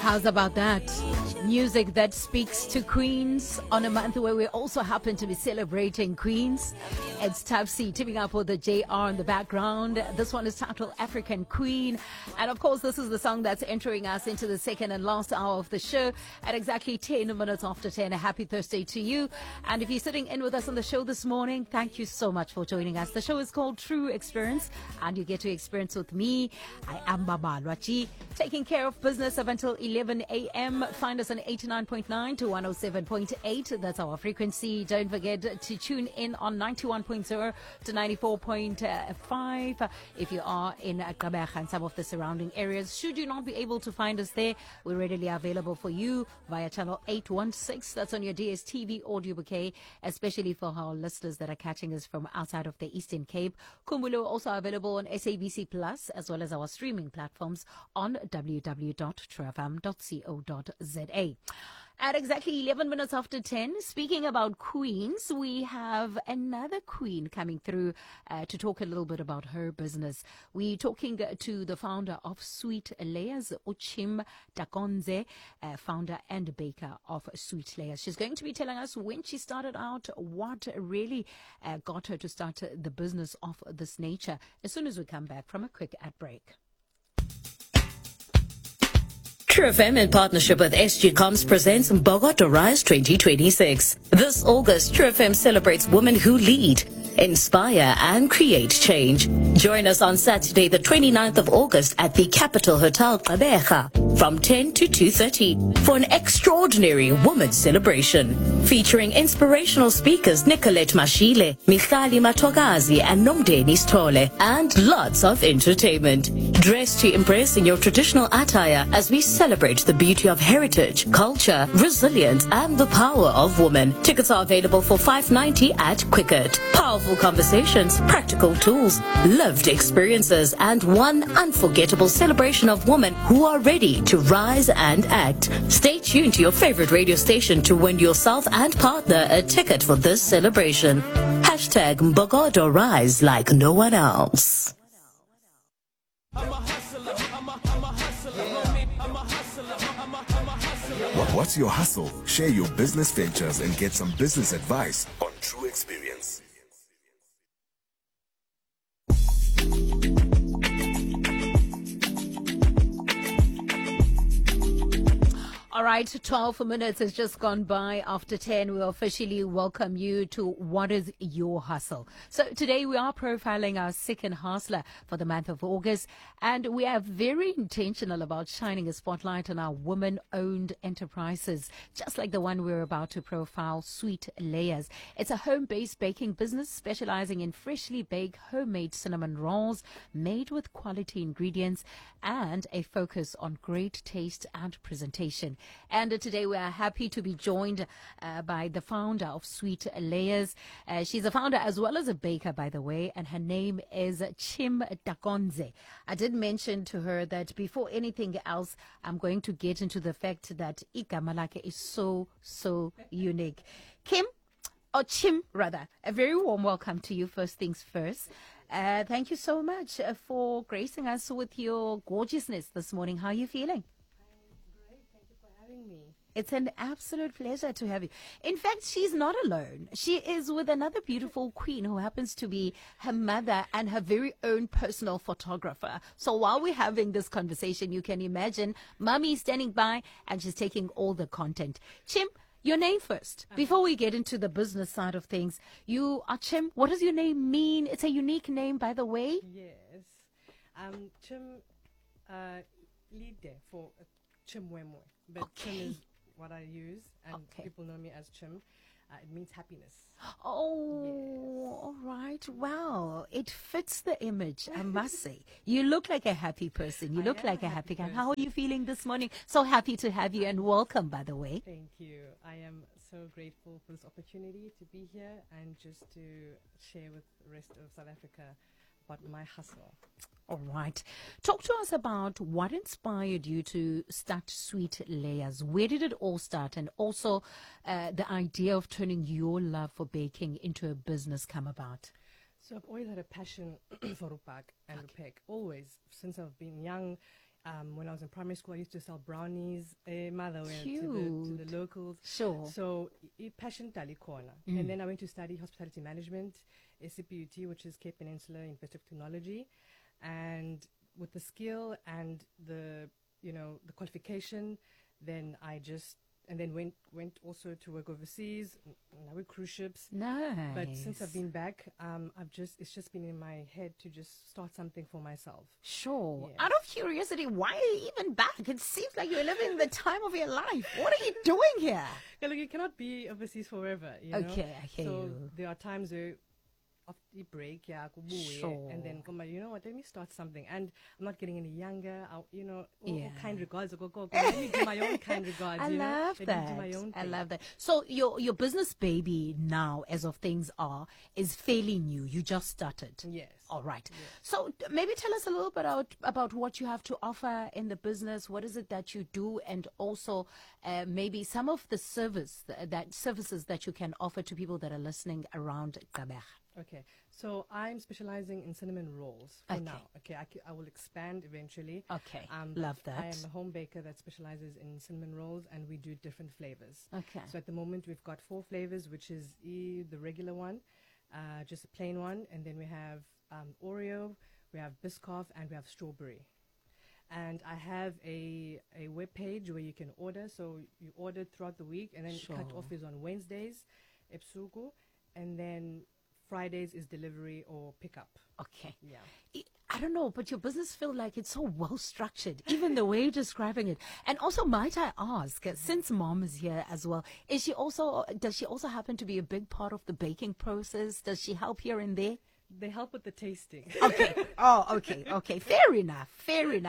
How's about that? Music that speaks to Queens on a month where we also happen to be celebrating Queens. It's Tubsy teaming up with the JR in the background. This one is titled African Queen. And of course, this is the song that's entering us into the second and last hour of the show at exactly 10 minutes after 10. A happy Thursday to you. And if you're sitting in with us on the show this morning, thank you so much for joining us. The show is called True Experience, and you get to experience with me. I am Baba Lwachi, taking care of business up until 11 a.m. Find us on 89.9 to 107.8. That's our frequency. Don't forget to tune in on 91.0 to 94.5 if you are in Gqeberha and some of the surrounding areas. Should you not be able to find us there, we're readily available for you via channel 816. That's on your DSTV audio bouquet, especially for our listeners that are catching us from outside of the Eastern Cape. Kumbulo also available on SABC Plus, as well as our streaming platforms on www.truefm.co.za. At exactly 11 minutes after 10, speaking about queens, we have another queen coming through to talk a little bit about her business. We're talking to the founder of Sweet Layers, Uchim Dakonze, founder and baker of Sweet Layers. She's going to be telling us when she started out, what really got her to start the business of this nature, as soon as we come back from a quick ad break. True FM, in partnership with SG Comms, presents Bogota Rise 2026. This August, True FM celebrates women who lead, inspire and create change. Join us on Saturday, the 29th of August at the Capital Hotel Gqeberha from 10 to 2:30 for an extraordinary women's celebration featuring inspirational speakers Nicolette Mashile, Michali Matogazi and Nomdeni Stole, and lots of entertainment. Dress to impress in your traditional attire as we celebrate the beauty of heritage, culture, resilience and the power of women. Tickets are available for $5.90 at Quicket. Powerful conversations, practical tools, lived experiences, and one unforgettable celebration of women who are ready to rise and act. Stay tuned to your favorite radio station to win yourself and partner a ticket for this celebration. Hashtag Bogota Rise like no one else. What's your hustle? Share your business ventures and get some business advice on True Experience. All right, 12 minutes has just gone by after 10. We officially welcome you to What is Your Hustle? So today we are profiling our second hustler for the month of August, and we are very intentional about shining a spotlight on our women-owned enterprises, just like the one we're about to profile, Sweet Layers. It's a home-based baking business specializing in freshly baked homemade cinnamon rolls made with quality ingredients and a focus on great taste and presentation. And today we are happy to be joined by the founder of Sweet Layers. She's a founder as well as a baker, by the way, and her name is Uchim Dakonze. I did mention to her that before anything else, I'm going to get into the fact that igama lakhe is so unique. Uchim, rather, a very warm welcome to you, first things first. Thank you so much for gracing us with your gorgeousness this morning. How are you feeling? Me. It's an absolute pleasure to have you. In fact, she's not alone. She is with another beautiful queen who happens to be her mother and her very own personal photographer. So while we're having this conversation, you can imagine Mommy standing by and she's taking all the content. Chim, your name first. Before we get into the business side of things, you are Chim. What does your name mean? It's a unique name, by the way. Yes. Chim Lide for Chimwemwe. But Okay. Chim is what I use, and Okay. people know me as Chim. It means happiness. Oh, Yes. all right. Wow. It fits the image, I must say. You look like a happy person. You I look am like a a happy happy guy. How are you feeling this morning? So happy to have you and welcome, by the way. Thank you. I am so grateful for this opportunity to be here and just to share with the rest of South Africa about my hustle. All right. Talk to us about what inspired you to start Sweet Layers. Where did it all start? And also the idea of turning your love for baking into a business come about. So I've always had a passion for Rupak and Rupek, always. Since I've been young, When I was in primary school, I used to sell brownies, to Cute. the locals. Sure. So, passion tali corner. And then I went to study hospitality management, SCPUT, which is Cape Peninsula University of Technology. And with the skill and the qualification, then I just, and then went also to work overseas, now with cruise ships. Nice. But since I've been back, it's just been in my head to just start something for myself. Sure. Yeah. Out of curiosity, why are you even back? It seems like you're living the time of your life. What are you doing here? Yeah, look, you cannot be overseas forever, you know? Okay, I hear so you. there are times where after the break, Sure. and then come back, you know what, let me start something. And I'm not getting any younger, all Yeah. kind regards. Let me do my own kind regards, I you know? love Let me that. do my own I thing. love that. So your business baby now, as of things are, is fairly new. You just started. Yes. All right. So maybe tell us a little bit about what you have to offer in the business. What is it that you do, and also maybe some of the services that you can offer to people that are listening around Gqeberha. Okay, so I'm specializing in cinnamon rolls for Okay. now. Okay, I will expand eventually. Okay, but love I that. am a home baker that specializes in cinnamon rolls, and we do different flavors. Okay. So at the moment, we've got 4 flavors, which is the regular one, just a plain one, and then we have Oreo, we have Biscoff, and we have strawberry. And I have a web page where you can order. So you order throughout the week, and then cut Sure. off is on Wednesdays, Epsuku, and then Fridays is delivery or pickup. Okay. Yeah. I don't know, but your business feels like it's so well structured, even the way you're describing it. And also, might I ask, since mom is here as well, does she also happen to be a big part of the baking process? Does she help here and there? They help with the tasting. Okay. Oh, okay. Fair enough.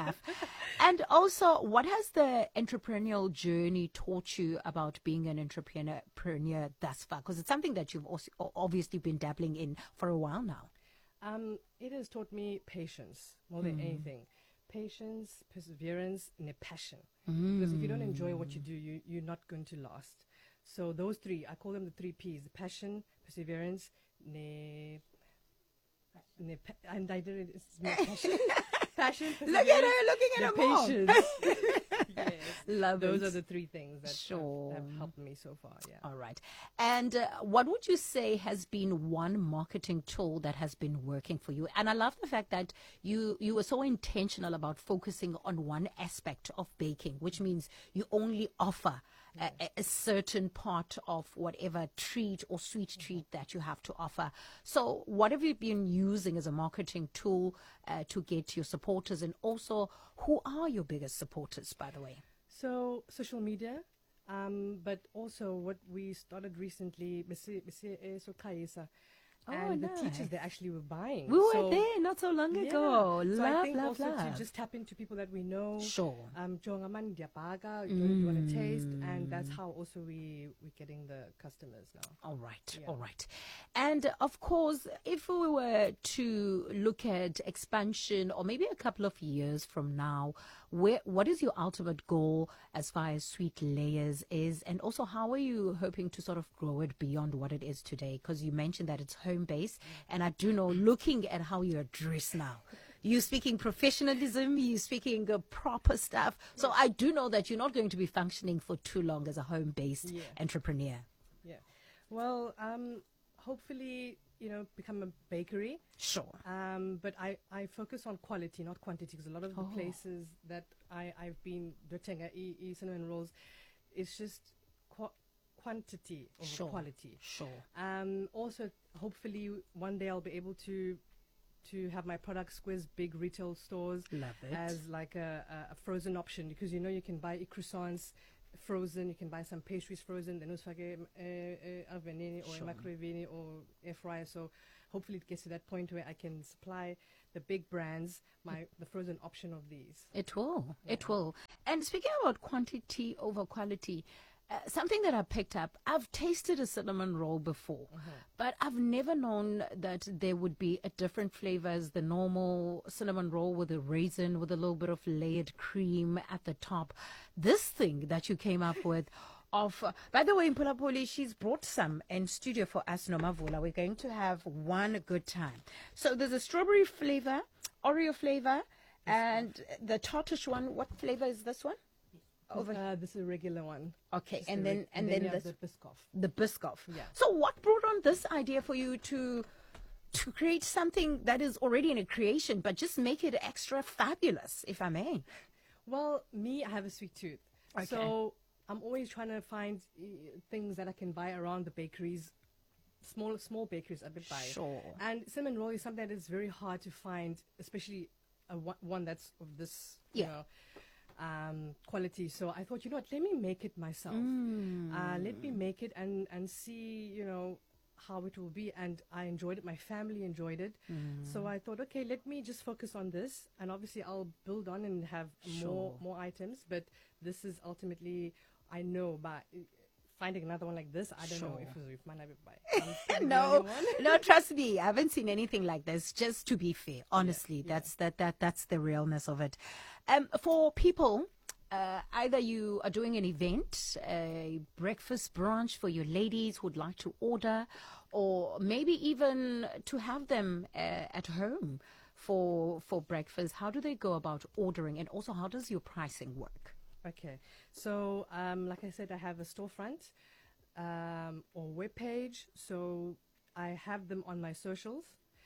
And also, what has the entrepreneurial journey taught you about being an entrepreneur thus far? Because it's something that you've also obviously been dabbling in for a while now. It has taught me patience more than anything. Patience, perseverance, and a passion. Because if you don't enjoy what you do, you're not going to last. So those 3, I call them the 3 Ps: the passion, perseverance, and I did it. It's my passion. Passion, Look at her looking at the her mom. patience. Yes. Love Those it. are the 3 things that Sure. have helped me so far. Yeah. All right. And what would you say has been one marketing tool that has been working for you? And I love the fact that you were so intentional about focusing on one aspect of baking, which means you only offer a certain part of whatever treat or sweet treat that you have to offer. So what have you been using as a marketing tool to get your supporters? And also, who are your biggest supporters, by the way? So social media, but also what we started recently, and the teachers nice. they actually were buying. We were So- there not so long Yeah. ago. So I think Love, also love. to just tap into people that we know. Sure. Jongaman Diapaga, you want to taste, and that's how also we're getting the customers now. All right, Yeah. all right. And of course, if we were to look at expansion or maybe a couple of years from now, what is your ultimate goal as far as Sweet Layers is? And also, how are you hoping to sort of grow it beyond what it is today? Because you mentioned that it's home-based. And I do know, looking at how you're dressed now, you're speaking professionalism, you're speaking proper stuff. So I do know that you're not going to be functioning for too long as a home-based entrepreneur. Yeah. Well, hopefully, become a bakery. Sure. But I focus on quality, not quantity, because a lot of the places that I've been doing cinnamon rolls, it's just quantity over quality. Sure. Also, hopefully, one day I'll be able to have my products squeeze big retail stores. Love it. As like a frozen option, because you can buy croissants frozen, you can buy some pastries frozen, then usfake ovenini or microwave or air fryer. So hopefully it gets to that point where I can supply the big brands the frozen option of these. It will. It will. And speaking about quantity over quality, something that I picked up, I've tasted a cinnamon roll before, but I've never known that there would be a different flavor as the normal cinnamon roll with a raisin, with a little bit of layered cream at the top. This thing that you came up with by the way, Mpulapoli, she's brought some in studio for us, Nomavula. We're going to have one good time. So there's a strawberry flavor, Oreo flavor, And the tortoise one, what flavor is this one? This is a regular one. Okay, Just and the then you have this, the Biscoff. the Biscoff. Yeah. So what brought on this idea for you to create something that is already in a creation, but just make it extra fabulous, if I may? Well, me, I have a sweet tooth. Okay. So I'm always trying to find things that I can buy around the bakeries, small bakeries I would buy. Sure. And cinnamon roll is something that is very hard to find, especially one that's of this, Yeah. quality. So I thought, let me make it myself. Let me make it and see, how it will be. And I enjoyed it. My family enjoyed it. So I thought, okay, let me just focus on this. And obviously I'll build on and have more items. But this is ultimately, I know, by finding another one like this, I don't know if might not be by. No, trust me, I haven't seen anything like this. Just to be fair, honestly, that's the realness of it. For people, either you are doing an event, a breakfast brunch for your ladies who'd like to order, or maybe even to have them at home for breakfast. How do they go about ordering, and also how does your pricing work? Okay, so like I said, I have a storefront or webpage. So I have them on my socials,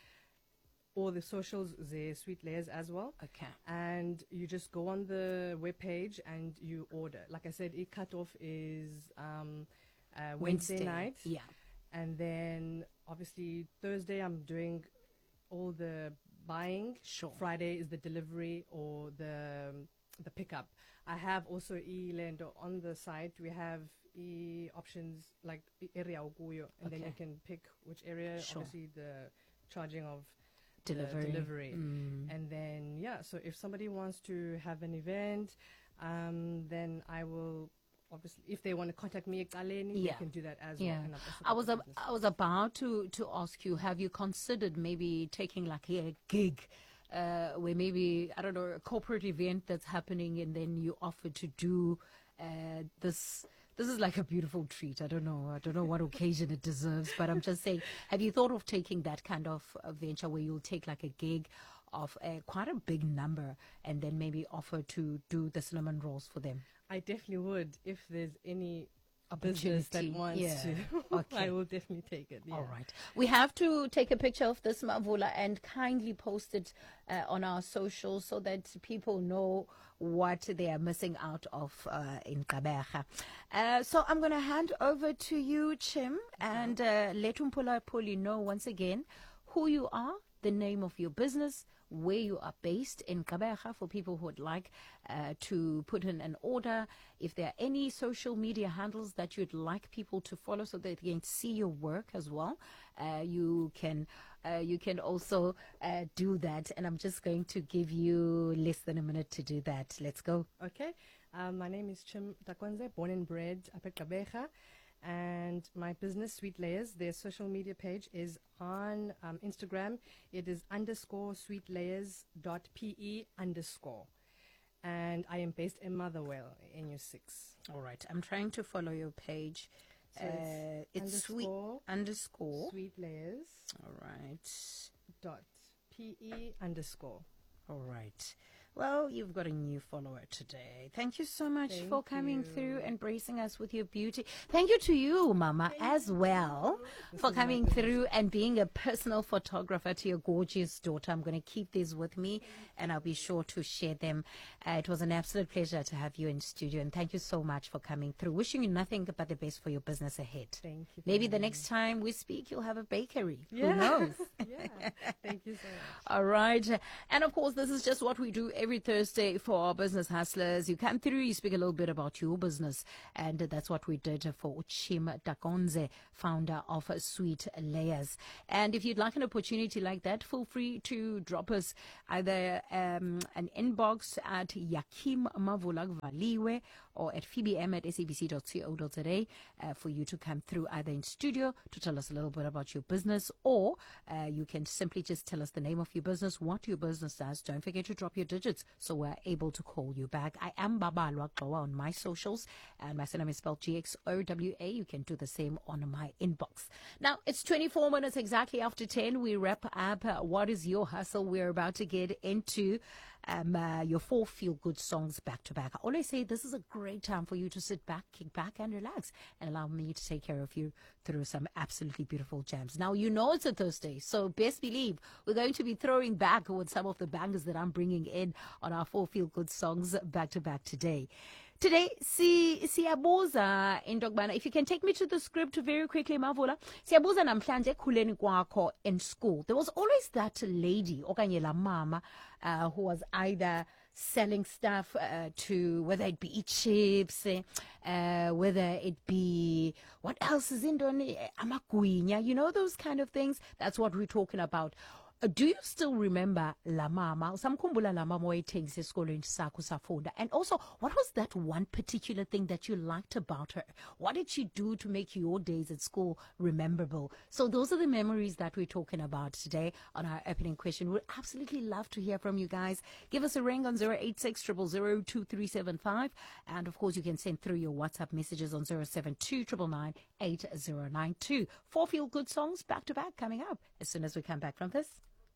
or the socials, they're Sweet Layers as well. Okay. And you just go on the webpage and you order. Like I said, it cutoff is Wednesday night. Yeah. And then obviously Thursday I'm doing all the buying. Sure. Friday is the delivery or the pickup. I have also e-lendo on the site. We have options like area ukuyo, and then you can pick which area. Sure. Obviously the charging of Delivery. And then so if somebody wants to have an event, then I will obviously, if they want to contact me, they can do that as well. And I was about to ask you, have you considered maybe taking like a gig where maybe, I don't know, a corporate event that's happening, and then you offer to do this. This is like a beautiful treat. I don't know what occasion it deserves, but I'm just saying, have you thought of taking that kind of venture where you'll take like a gig of quite a big number and then maybe offer to do the cinnamon rolls for them? I definitely would, if there's any business that wants to. Okay. I will definitely take it. Yeah. All right. We have to take a picture of this, Mavula, and kindly post it on our socials so that people know what they are missing out of in Gqeberha. So I'm going to hand over to you, Chim, and let Umpula Poli know once again who you are, the name of your business, where you are based in Gqeberha, for people who would like to put in an order. If there are any social media handles that you'd like people to follow so that they can see your work as well, you can also do that. And I'm just going to give you less than a minute to do that. Let's go. Okay. My name is Chim Takwanze, born and bred up at Gqeberha. And my business, Sweet Layers, their social media page is on Instagram. It is _sweetlayers.pe_. And I am based in Motherwell, NU6. All right. I'm trying to follow your page. So it's sweet _ Sweet Layers. All right. .pe_. All right. Well, you've got a new follower today. Thank you so much for coming through and bracing us with your beauty. Thank you to you, Mama, as well, for coming through and being a personal photographer to your gorgeous daughter. I'm going to keep these with me, and I'll be sure to share them. It was an absolute pleasure to have you in studio, and thank you so much for coming through. Wishing you nothing but the best for your business ahead. Thank you. Maybe the next time we speak, you'll have a bakery. Who knows? Yeah. Thank you so much. All right. And of course, this is just what we do every Thursday for our business hustlers. You come through, you speak a little bit about your business, and that's what we did for Chim Takonze, founder of Sweet Layers. And if you'd like an opportunity like that, feel free to drop us either an inbox at Yakim Mavula Valiwe or at fbm@sabc.co.za for you to come through either in studio to tell us a little bit about your business, or you can simply just tell us the name of your business, what your business does. Don't forget to drop your digits so we're able to call you back. I am Babalwa Gqowa on my socials, and my surname is spelled GXOWA. You can do the same on my inbox. Now, it's 24 minutes exactly after 10. We wrap up What is Your Hustle? We're about to get into your 4 feel-good songs back to back. I always say this is a great time for you to sit back, kick back, and relax, and allow me to take care of you through some absolutely beautiful jams. Now, you know it's a Thursday, so best believe we're going to be throwing back with some of the bangers that I'm bringing in on our 4 feel-good songs back to back today. Today, siyabuza into yokubana, if you can take me to the script very quickly, Mavula. Siyabuza namhlanje ekhuleni kwakho in school. There was always that lady, okanye la mama, who was either selling stuff to, whether it be chips, whether it be, what else is in amagwinya, you know, those kind of things. That's what we're talking about. Do you still remember la mama? Usamkhumbula la mama wayethengisa esikolweni sakho safunda? And also, what was that one particular thing that you liked about her? What did she do to make your days at school rememberable? So those are the memories that we're talking about today on our opening question. We'd absolutely love to hear from you guys. Give us a ring on 086 000 2375. And of course, you can send through your WhatsApp messages on 072 999 8092. 4 feel-good songs back to back coming up as soon as we come back from this.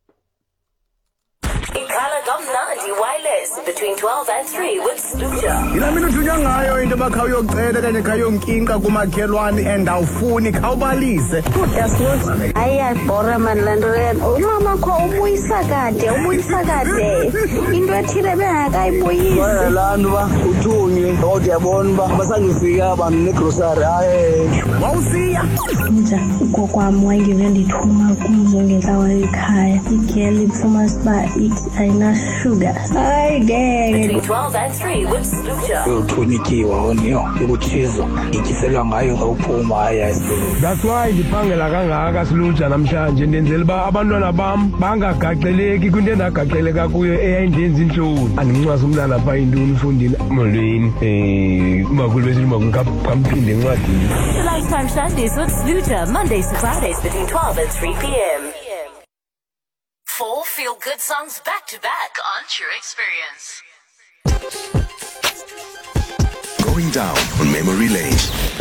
Ikhala kamnandi wireless between 12 and 3 with Sluja. Yila mina uthunywa ngayo into bakha uyocela kanye khayomkinka kumakhelwane and awufuni khawubalise. Yasluja ayayibhora mani lento yena. Umama kho ubuyisa kade into ethile bengakayibuyisi. Abantu ba uthunywe kodwa yabona ba basangifika abantu negrocery hayi. Wawusiya. Nja ugokwami wayengeke ndithuma kumzongela ekhaya. Igel iphuma siba ayina sugar. Between 12 and 3 with Sluja. Uthunyikiwa onyo ukuthizo ikiselwa ngayo ngawuphuma hayi. That's why ndiphangela kangaka Sluja namhlanje ndenzela ba abantwana bam bangagaxeleki kwinto endagaxeleka kuyo eyayindenza inhloni. Andimncwasa umntana pha intoni ufundile molweni umakhulu besithi makamphinde encwadini. The Lifetime Sundays with Sluja, Mondays to Fridays between 12 and 3 p.m. 4 feel-good songs back to back on True Experience. Going down on memory lane.